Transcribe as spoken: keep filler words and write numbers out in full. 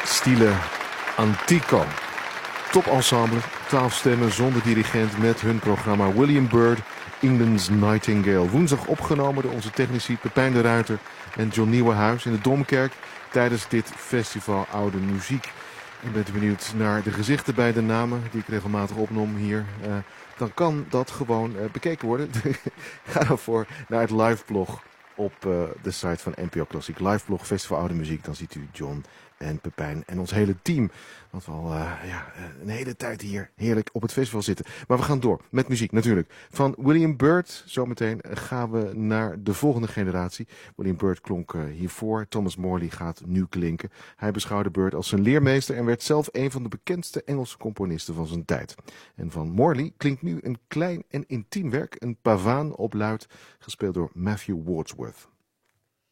Stile Antico. Topensemble, twaalf stemmen zonder dirigent met hun programma William Byrd, England's Nightingale. Woensdag opgenomen door onze technici Pepijn de Ruiter en John Nieuwenhuis in de Domkerk tijdens dit festival Oude Muziek. En bent u benieuwd naar de gezichten bij de namen die ik regelmatig opnom hier, uh, dan kan dat gewoon uh, bekeken worden. Ga daarvoor naar het liveblog op uh, de site van N P O Klassiek. Liveblog Festival Oude Muziek. Dan ziet u John en Pepijn en ons hele team. Want we al uh, ja, een hele tijd hier heerlijk op het festival zitten. Maar we gaan door met muziek natuurlijk. Van William Byrd zometeen gaan we naar de volgende generatie. William Byrd klonk uh, hiervoor. Thomas Morley gaat nu klinken. Hij beschouwde Byrd als zijn leermeester en werd zelf een van de bekendste Engelse componisten van zijn tijd. En van Morley klinkt nu een klein en intiem werk. Een pavaan op luid, gespeeld door Matthew Wordsworth.